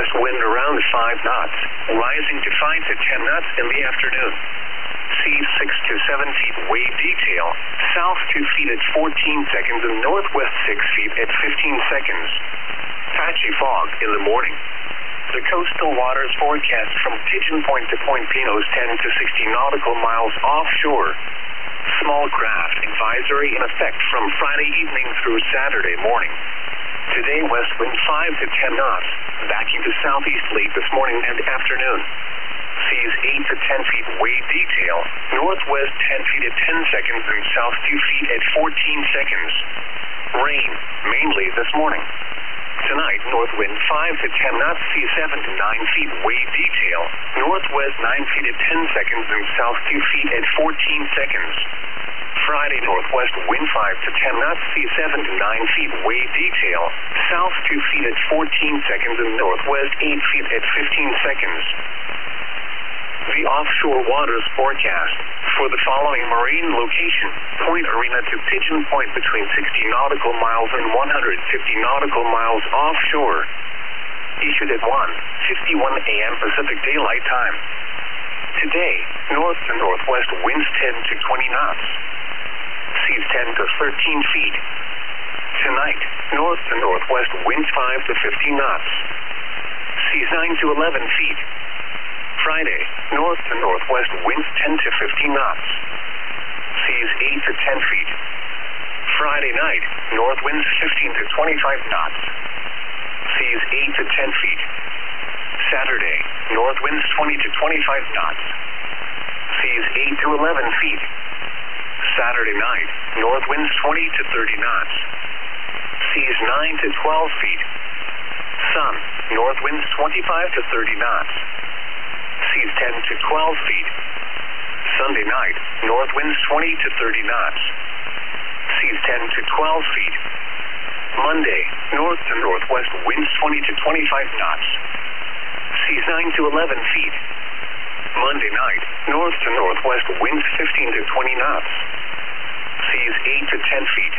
southwest wind around 5 knots, rising to 5 to 10 knots in the afternoon. Seas 6 to 7 feet wave detail, south 2 feet at 14 seconds and northwest 6 feet at 15 seconds. Patchy fog in the morning. The coastal waters forecast from Pigeon Point to Point Pinos 10 to 60 nautical miles offshore. Small craft advisory in effect from Friday evening through Saturday morning. Today west wind 5 to 10 knots, backing to southeast late this morning and afternoon. Seas 8 to 10 feet wave detail, northwest 10 feet at 10 seconds and south 2 feet at 14 seconds. Rain, mainly this morning. Tonight, north wind 5 to 10 knots, seas 7 to 9 feet wave detail, northwest 9 feet at 10 seconds and south 2 feet at 14 seconds. Friday, northwest wind 5 to 10 knots, seas 7 to 9 feet wave detail, south 2 feet at 14 seconds and northwest 8 feet at 15 seconds. The offshore waters forecast for the following marine location: Point Arena to Pigeon Point between 60 nautical miles and 150 nautical miles offshore. Issued at 1:51 a.m. Pacific Daylight Time. Today, north to northwest winds 10 to 20 knots. Seas 10 to 13 feet. Tonight, north to northwest winds 5 to 15 knots. Seas 9 to 11 feet. Friday, north to northwest winds 10 to 15 knots. Seas 8 to 10 feet. Friday night, north winds 15 to 25 knots. Seas 8 to 10 feet. Saturday, north winds 20 to 25 knots. Seas 8 to 11 feet. Saturday night, north winds 20 to 30 knots. Seas 9 to 12 feet. Sun, north winds 25 to 30 knots. Seas 10 to 12 feet. Sunday night, north winds 20 to 30 knots. Seas 10 to 12 feet. Monday, north to northwest winds 20 to 25 knots. Seas 9 to 11 feet. Monday night, north to northwest winds 15 to 20 knots. Seas 8 to 10 feet.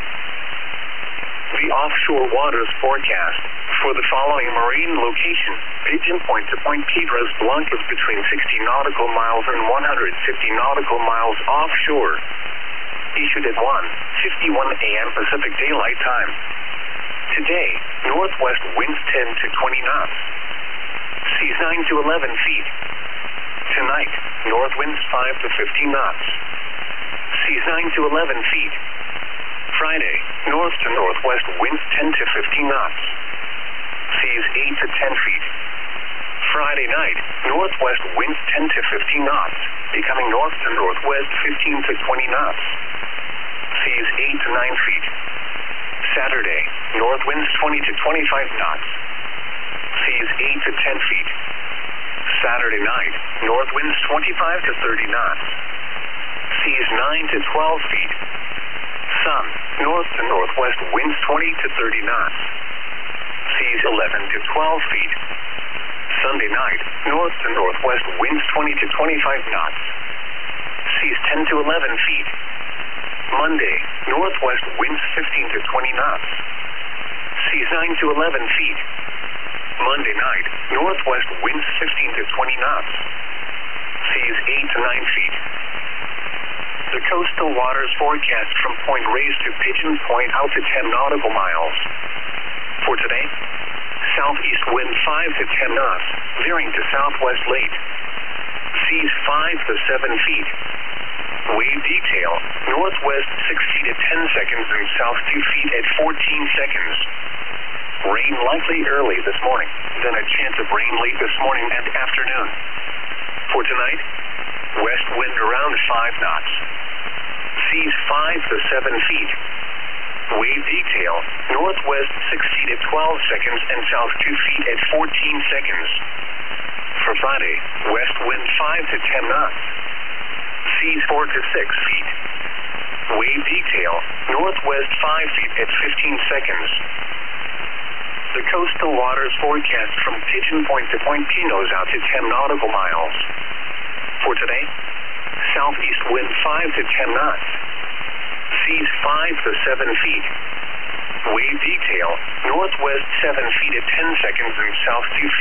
The offshore waters forecast for the following marine location: Pigeon Point to Point Piedras Blancas between 60 nautical miles and 150 nautical miles offshore. Issued at 1:51 a.m. Pacific Daylight Time. Today, northwest winds 10 to 20 knots. Seas 9 to 11 feet. Tonight, north winds 5 to 15 knots. Seas 9 to 11 feet. Friday, north to northwest winds 10 to 15 knots. Seas 8 to 10 feet. Friday night, northwest winds 10 to 15 knots, becoming north to northwest 15 to 20 knots. Seas 8 to 9 feet. Saturday, north winds 20 to 25 knots. Seas 8 to 10 feet. Saturday night, north winds 25 to 30 knots. Seas 9 to 12 feet. Sun, north to northwest winds 20 to 30 knots. Seas 11 to 12 feet. Sunday night, north to northwest winds 20 to 25 knots. Seas 10 to 11 feet. Monday, northwest winds 15 to 20 knots. Seas 9 to 11 feet. Monday night, northwest winds 15 to 20 knots. Seas 8 to 9 feet. The coastal waters forecast from Point Reyes to Pigeon Point out to 10 nautical miles. For today, southeast wind 5 to 10 knots, veering to southwest late. Seas 5 to 7 feet. Wave detail, northwest 6 feet at 10 seconds and south 2 feet at 14 seconds. Rain likely early this morning, then a chance of rain late this morning and afternoon. For tonight, west wind around 5 knots. Seas 5 to 7 feet. Wave detail, northwest 6 feet at 12 seconds and south 2 feet at 14 seconds. For Friday, west wind 5 to 10 knots. Seas 4 to 6 feet. Wave detail, northwest 5 feet at 15 seconds. The coastal waters forecast from Pigeon Point to Point Pinos out to 10 nautical miles. For today, southeast wind 5 to 10 knots. Seas 5 to 7 feet. Wave detail, northwest 7 feet at 10 seconds and south 2 feet.